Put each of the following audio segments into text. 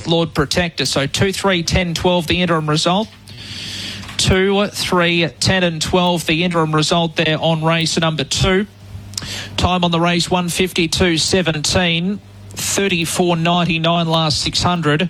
fourth, Lord Protector. So 2, 3, 10, 12, the interim result. 2, 3, 10 and 12, the interim result there on race number 2. Time on the race, 1:52.17, 34.99 last 600.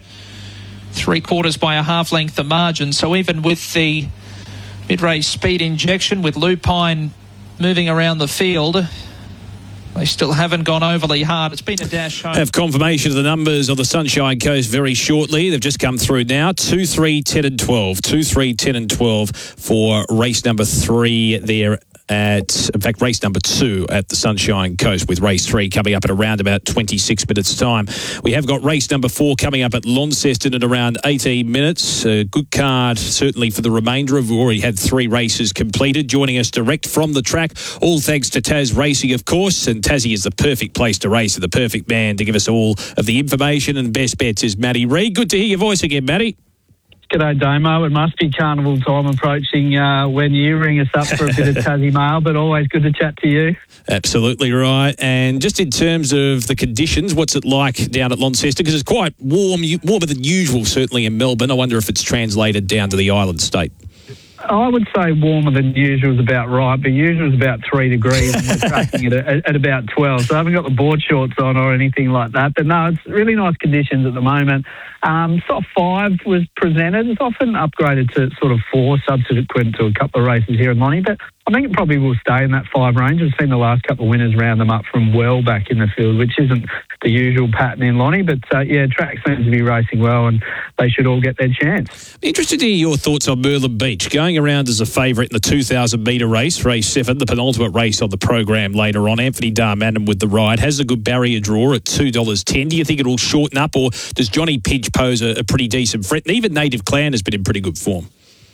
3/4 by a half length the margin. So even with the mid-race speed injection, with Lupine moving around the field, they still haven't gone overly hard. It's been a dash home. Have confirmation of the numbers on the Sunshine Coast very shortly. They've just come through now. 2, 3, 10 and 12. 2, 3, 10 and 12 for race number 3 there race number 2 at the Sunshine Coast, with race 3 coming up at around about 26 minutes time. We have got race number 4 coming up at Launceston at around 18 minutes. A good card certainly for the remainder of. We've already had 3 races completed. Joining us direct from the track, all thanks to Tas Racing, of course, and Tassie is the perfect place to race and the perfect man to give us all of the information and best bets is Matty Reid. Good to hear your voice again, Matty. G'day, Damo. It must be carnival time approaching when you ring us up for a bit of Tassie mail, but always good to chat to you. Absolutely right. And just in terms of the conditions, what's it like down at Launceston? Because it's quite warm, warmer than usual, certainly in Melbourne. I wonder if it's translated down to the island state. I would say warmer than usual is about right, but usual is about 3 degrees and we're tracking it at about 12. So I haven't got the board shorts on or anything like that. But no, it's really nice conditions at the moment. Soft 5 was presented. It's often upgraded to sort of 4, subsequent to a couple of races here in Lonnie. But I think it probably will stay in that 5 range. I've seen the last couple of winners round them up from well back in the field, which isn't the usual pattern in Lonnie. But, track seems to be racing well and they should all get their chance. Interested to hear your thoughts on Merlin Beach. Going around as a favourite in the 2,000-metre race, race 7, the penultimate race on the program later on. Anthony Darmanin with the ride. Has a good barrier draw at $2.10. Do you think it will shorten up, or does Johnny Pinch pose a pretty decent threat? And even Native Clan has been in pretty good form.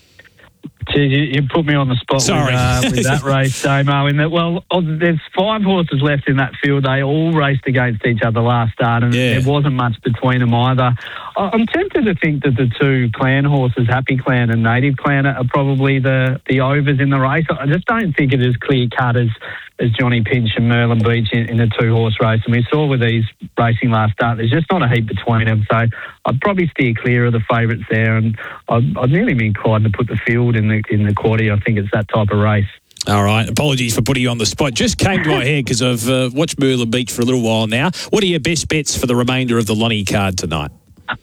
Geez, you put me on the spot with that race, Damo. There's 5 horses left in that field. They all raced against each other last start, and there wasn't much between them either. I'm tempted to think that the 2 clan horses, Happy Clan and Native Clan, are probably the overs in the race. I just don't think it is clear-cut as Johnny Pinch and Merlin Beach in a 2-horse race. And we saw with these racing last start, there's just not a heap between them. So I'd probably steer clear of the favourites there. And I'd nearly be inclined to put the field in the quarter. I think it's that type of race. All right. Apologies for putting you on the spot. Just came to my head because I've watched Merlin Beach for a little while now. What are your best bets for the remainder of the Lonnie card tonight?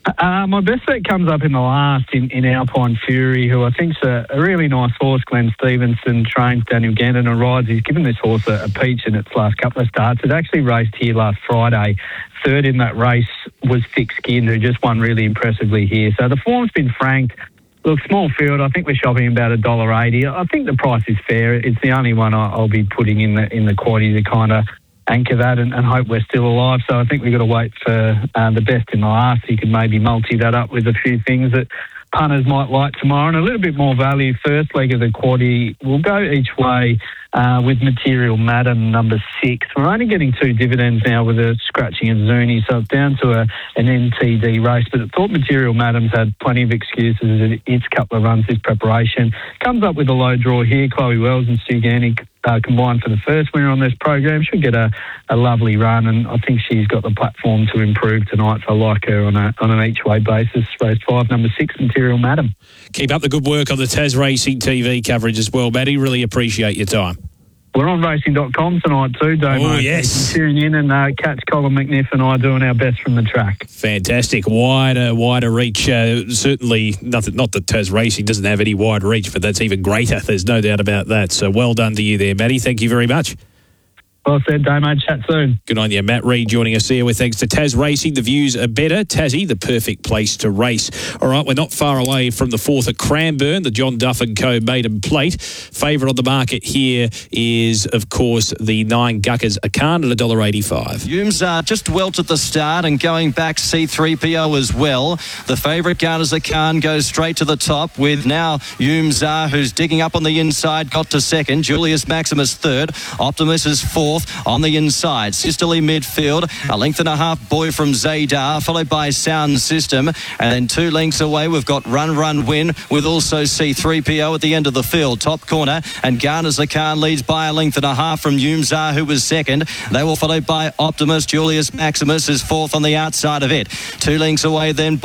My best bet comes up in the last in Alpine Fury, who I think's a really nice horse. Glenn Stevenson trains Daniel Gandon and rides. He's given this horse a peach in its last couple of starts. It actually raced here last Friday. Third in that race was Thick Skin, who just won really impressively here. So the form's been franked. Look, small field. I think we're shopping about $1.80. I think the price is fair. It's the only one I'll be putting in the quaddy to kind of anchor that and hope we're still alive. So I think we've got to wait for the best in the last. You can maybe multi that up with a few things that punters might like tomorrow, and a little bit more value. First leg of the quaddy will go each way with Material Madam, number 6. We're only getting 2 dividends now with a scratching of Zuni, so it's down to an NTD race. But I thought Material Madam's had plenty of excuses in its couple of runs this preparation. Comes up with a low draw here. Chloe Wells and Stu Gandy combined for the first winner on this program. Should get a lovely run, and I think she's got the platform to improve tonight, so I like her on an each-way basis. Race 5, number 6, Material Madam. Keep up the good work on the Tas Racing TV coverage as well, Matty. Really appreciate your time. We're on racing.com tonight too, Damo. Oh, yes. Tune in and catch Colin McNiff and I doing our best from the track. Fantastic. Wider reach. Certainly, not that Tas Racing doesn't have any wide reach, but that's even greater. There's no doubt about that. So well done to you there, Matty. Thank you very much. Well said, Damo. Chat soon. Good on you. Matt Reid joining us here with thanks to Tas Racing. The views are better. Tassie, the perfect place to race. All right, we're not far away from the 4th at Cranbourne, the John Duff & Co. Maiden Plate. Favourite on the market here is, of course, the 9 Guckers Akan at $1.85. Humes just welted at the start and going back C3PO as well. The favourite Gunners Akan goes straight to the top with now Humes who's digging up on the inside, got to second. Julius Maximus third. Optimus is fourth. On the inside, Sisterly midfield, a length and a half boy from Zaydar, followed by Sound System, and then 2 lengths away we've got Run Win with also C3PO at the end of the field, top corner, and Garner's Akan leads by a length and a half from Yumzar, who was second. They were followed by Optimus. Julius Maximus is fourth on the outside of it. 2 lengths away then